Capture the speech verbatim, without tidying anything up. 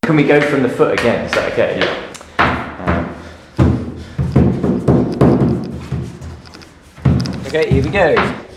Can we go from the foot again? Is that okay? Yeah. Um, okay, here we go.